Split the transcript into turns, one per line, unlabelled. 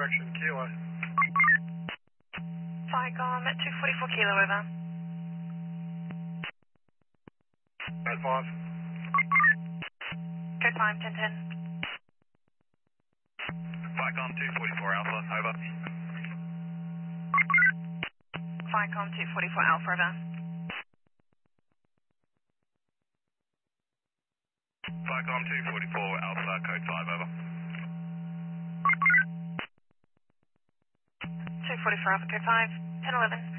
direction, Kilo.
Saigon at 244 Kilo, over.
Code 5.
Code 5, 1010.
Saigon 244 Alpha, over.
Saigon 244 Alpha, over.
Saigon 244 Alpha, code 5, over.
244 Alpha, code 5, 1011.